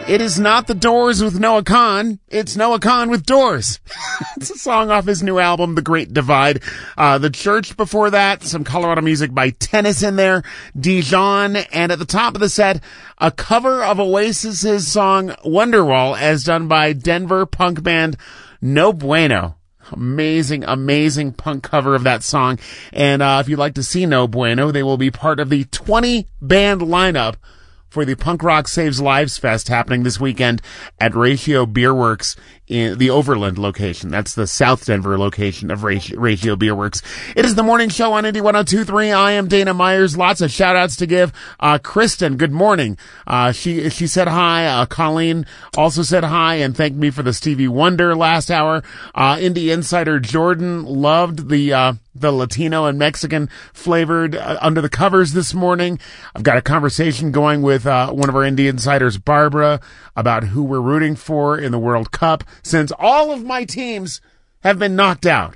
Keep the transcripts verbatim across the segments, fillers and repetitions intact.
It is not the Doors with Noah Kahan. It's Noah Kahan with Doors. It's a song off his new album, The Great Divide. Uh, The Church before that, some Colorado music by Tennis in there, Dijon, and at the top of the set, a cover of Oasis's song Wonderwall as done by Denver punk band No Bueno. Amazing, amazing punk cover of that song. And uh, if you'd like to see No Bueno, they will be part of the twenty band lineup for the Punk Rock Saves Lives Fest happening this weekend at Ratio Beer Works in the Overland location. That's the South Denver location of Ratio, Ratio Beer Works. It is the morning show on Indy one oh two point three. I am Dana Myers. Lots of shout outs to give. Uh, Kristen, good morning. Uh, she, she said hi. Uh, Colleen also said hi and thanked me for the Stevie Wonder last hour. Uh, Indie Insider Jordan loved the, uh, the Latino and Mexican flavored uh, under the covers this morning. I've got a conversation going with uh, one of our Indie Insiders, Barbara, about who we're rooting for in the World Cup since all of my teams have been knocked out.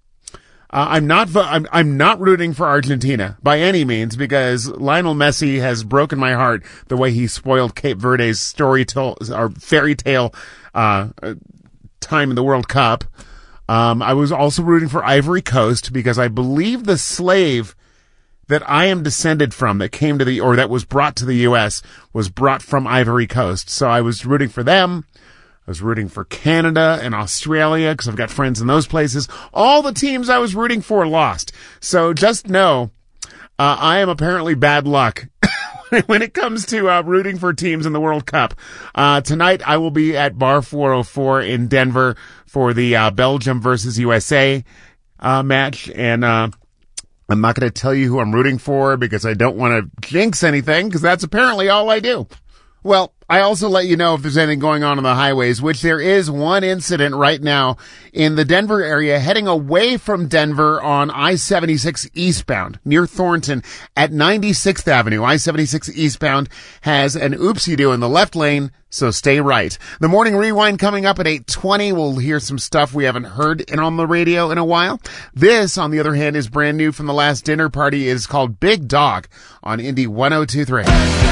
Uh, I'm not vo- I'm, I'm not rooting for Argentina by any means because Lionel Messi has broken my heart the way he spoiled Cape Verde's story tale or fairy tale uh, time in the World Cup. Um, I was also rooting for Ivory Coast because I believe the slave that I am descended from that came to the, or that was brought to the U S was brought from Ivory Coast. So I was rooting for them. I was rooting for Canada and Australia because I've got friends in those places. All the teams I was rooting for lost. So just know, uh, I am apparently bad luck when it comes to uh, rooting for teams in the World Cup. Uh, tonight I will be at Bar four oh four in Denver for the uh, Belgium versus U S A uh, match. And uh, I'm not going to tell you who I'm rooting for because I don't want to jinx anything because that's apparently all I do. Well, I also let you know if there's anything going on on the highways, which there is one incident right now in the Denver area heading away from Denver on I seventy-six eastbound near Thornton at ninety-sixth Avenue. I seventy-six eastbound has an oopsie-doo in the left lane, so stay right. The morning rewind coming up at eight twenty. We'll hear some stuff we haven't heard in on the radio in a while. This, on the other hand, is brand new from the last dinner party. It is called Big Dog on Indy one oh two point three.